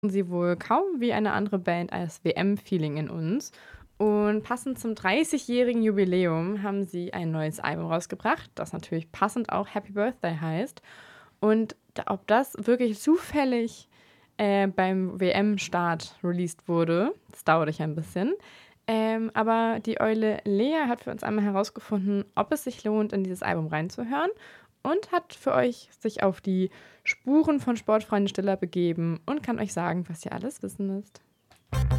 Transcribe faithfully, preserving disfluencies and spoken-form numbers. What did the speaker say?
Sie wohl kaum wie eine andere Band als W M-Feeling in uns. Und passend zum dreißigjährigen Jubiläum haben sie ein neues Album rausgebracht, das natürlich passend auch Happy Birthday heißt. Und da, ob das wirklich zufällig äh, beim W M-Start released wurde, das dauert ich ein bisschen. Ähm, aber die Eule Lea hat für uns einmal herausgefunden, ob es sich lohnt, in dieses Album reinzuhören und hat für euch sich auf die Spuren von Sportfreunde Stiller begeben und kann euch sagen, was ihr alles wissen müsst.